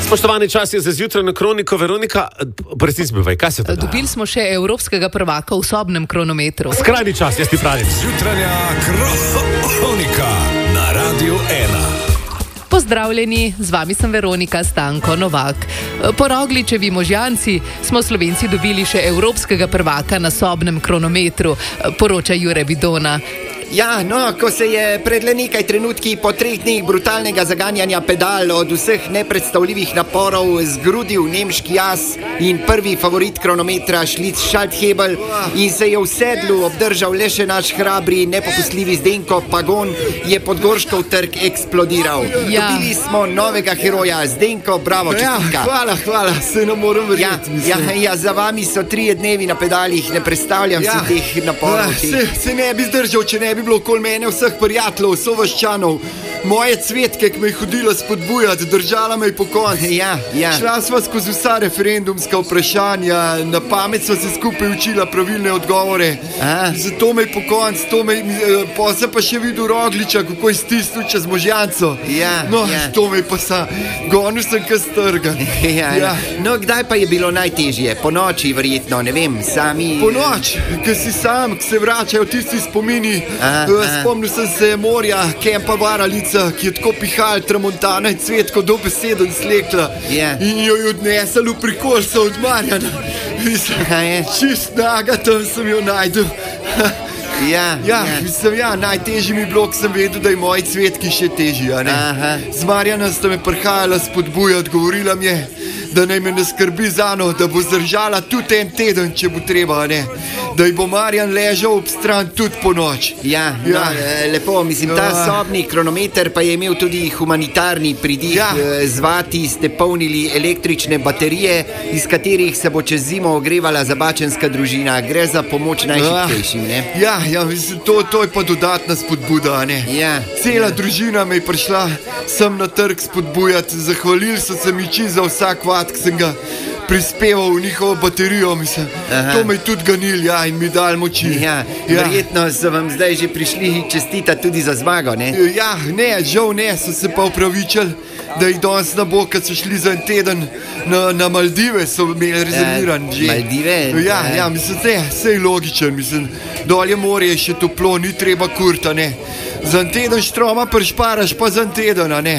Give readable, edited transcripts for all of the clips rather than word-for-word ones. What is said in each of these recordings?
Spoštovani, čas je za zjutrajno kroniko. Veronika, resnici bivaj, kaj se to da? Dobili smo še evropskega prvaka v sobnem kronometru. Skrajni čas, jaz ti pravim. Zjutranja kronika na Radiu 1. Pozdravljeni, z vami sem Veronika Stanko Novak. Po Rogličevi Možjanci smo Slovenci dobili še evropskega prvaka na sobnem kronometru, poroča Jure Vidona. Ja, no, ko se je pred le nekaj trenutki po 3 dneh brutalnega zaganjanja pedal od vseh nepredstavljivih naporov zgrudil nemški jaz in prvi favorit kronometra Šlic Schalthebel in se je v sedlu obdržal le še naš hrabri, nepopustljivi Zdenko Pagon, je Podgorškov trg eksplodiral. Ja. Dobili smo novega heroja, Zdenko, bravo, čestitka. Hvala, se ne morem verjeti. Ja, za vami so 3 dnevi na pedalih, ne predstavljam si teh naporov. Se ne bi zdržal, če ne bi bilo okoli mene vseh prijateljev, sovaščanov, moje cvetke, ki me je hodila spodbujati, držala me je po koncu. Ja. Šla sva skozi vsa referendumska vprašanja, na pamet sva se skupaj učila pravilne odgovore. Zato me je po koncu, pa se pa še videl Rogliča, kako je stisnil čez Možjanco. To me je pa gonil sem kaj strgan. No, kdaj pa je bilo najtežje? Po noči verjetno, ne vem, sami... Po noč, ki si sam, ki se vračajo tisti spomini. Spomnil sem se morja, kempa Varalica, ki je tako pihal tramontana in Cvetko dobesedno slekla in jo je odnesel v prikolsa od Marjana. Čist naga, tam sem jo najdel. Najtežji mi je bilo, ko sem vedel, da je moji Cvetki še težji. Z Marjana sta me prihajala spodbujati, govorila mi je, da naj me ne skrbi zano, da bo zdržala tudi en teden, če bo treba, da ji bo Marjan ležal ob stran tudi po noč. Lepo, mislim, ta sobni kronometer pa je imel tudi humanitarni pridih. Z vati ste polnili električne baterije, iz katerih se bo čez zimo ogrevala zabačenska družina. Gre za pomoč najšibkejšim, ne? Mislim, to je pa dodatna spodbuda, ne? Cela družina me je prišla sem na trg spodbujati, zahvalili so se mi za vsak vat, ki sem ga prispeval v njihovo baterijo, mislim. To me je tudi ganil, in mi dal moči. Verjetno so vam zdaj že prišli čestitati tudi za zmago, ne? Žal ne, so se pa upravičili, da jih danes ne bo, kad so šli za en teden na Maldive, so imeli rezerviran že. Maldive? Mislim, sej logičen, mislim, dolje morje je še toplo, ni treba kurta, ne. Za en teden štroma prešparaš, pa za en teden, ne.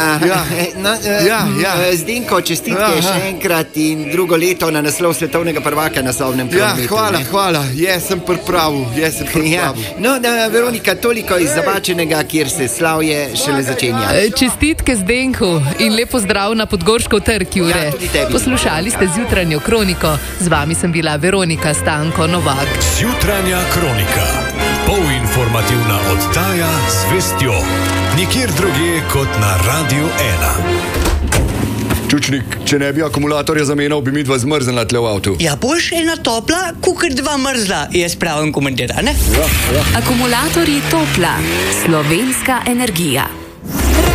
Zdenko, čestitke še enkrat in drugo leto na naslov svetovnega prvaka na sobnem kronometru. Hvala, sem pripravil. Veronika, toliko iz Zabačenega, kjer se slavje šele začenja. Čestitke Zdenku in lepo zdrav na Podgorškov trg, Jure. Poslušali ste zjutranjo kroniko, z vami sem bila Veronika Stanko Novak. Zjutranja kronika, polinformativna oddaja z vestjo, nikjer drugje kot na Radiu 1. Čučnik, če ne bi akumulatorja zamenjal, bi midva zmrznila tle v avtu. Boljš ena topla, kukor 2 mrzla, je spravim komentar, ne? Akumulatorji Topla, slovenska energija.